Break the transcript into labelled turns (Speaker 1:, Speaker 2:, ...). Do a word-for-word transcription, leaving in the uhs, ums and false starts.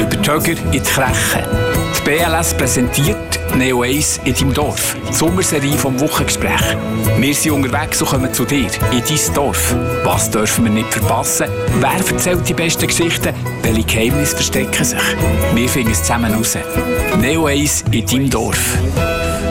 Speaker 1: über die Höger in die Krechen. Die B L S präsentiert Neo eins in deinem Dorf. Die Sommerserie vom Wochengespräch. Wir sind unterwegs und kommen zu dir, in dein Dorf. Was dürfen wir nicht verpassen? Wer erzählt die besten Geschichten? Welche Geheimnisse verstecken sich? Wir finden es zusammen raus. Neo eins in deinem Dorf.